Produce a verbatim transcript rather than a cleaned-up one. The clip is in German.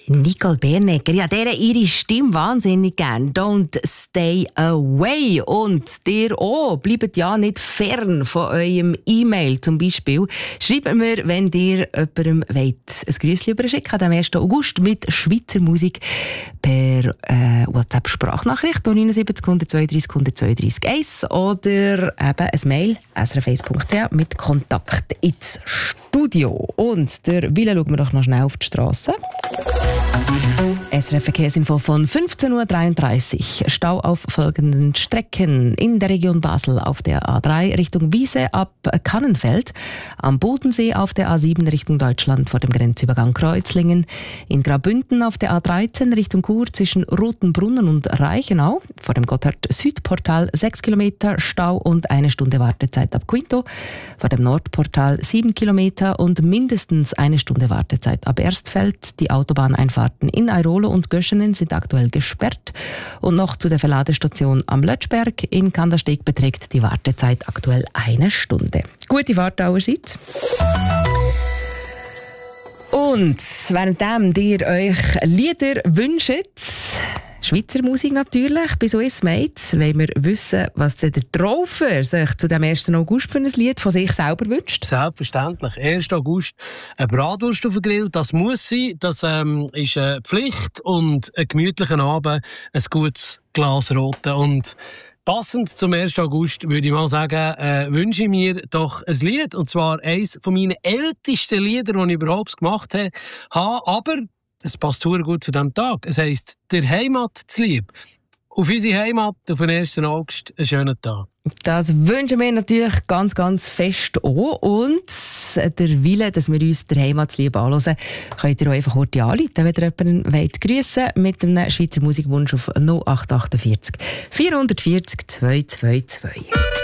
Nicole Bernecker, ja, der ihre Stimme wahnsinnig gern. Don't stay away. Und dir auch, bleibt ja nicht fern von eurem E-Mail zum Beispiel. Schreibt mir, wenn ihr jemandem wollt, ein Grüßchen überschicken am ersten August mit Schweizer Musik per äh, WhatsApp-Sprachnachricht neun sieben null eins zwei drei null zwei drei eins oder eben ein Mail s r f eins punkt c h mit Kontakt ins Studio. Und der Wille schauen wir doch noch schnell auf die Straße. S R F Verkehrsinfo von fünfzehn Uhr dreiunddreißig. Stau auf folgenden Strecken. In der Region Basel auf der A drei Richtung Wiese ab Kannenfeld. Am Bodensee auf der A sieben Richtung Deutschland vor dem Grenzübergang Kreuzlingen. In Graubünden auf der A dreizehn Richtung Chur zwischen Rotenbrunnen und Reichenau. Vor dem Gotthard-Südportal sechs Kilometer Stau und eine Stunde Wartezeit ab Quinto. Vor dem Nordportal sieben Kilometer und mindestens eine Stunde Wartezeit ab Erstfeld. Die Autobahneinfahrten in Airolo und Göschenen sind aktuell gesperrt. Und noch zu der Verladestation am Lötschberg in Kandersteg beträgt die Wartezeit aktuell eine Stunde. Gute Fahrt allerseits. Und währenddem ihr euch Lieder wünscht, Schweizer Musik natürlich, bei so ist es, wollen wir wissen, was der Traufer sich zu dem ersten August für ein Lied von sich selber wünscht. Selbstverständlich. ersten August eine Bratwurst auf dem Grill, das muss sein, das ähm, ist eine Pflicht und einen gemütlichen Abend, ein gutes Glas Rote. Und passend zum ersten August würde ich mal sagen, äh, wünsche ich mir doch ein Lied, und zwar eines von meinen ältesten Liedern, die ich überhaupt gemacht habe, aber es passt sehr gut zu diesem Tag. Es heisst, der Heimat zu lieb. Auf unsere Heimat, auf den ersten August, einen schönen Tag. Das wünschen wir natürlich ganz, ganz fest auch. Und der Wille, dass wir uns der Heimatsliebe anhören, könnt ihr auch einfach kurz anrufen, wenn ihr jemanden wollt grüssen mit einem Schweizer Musikwunsch auf null acht vier acht vier vier vier zwei zwei zwei.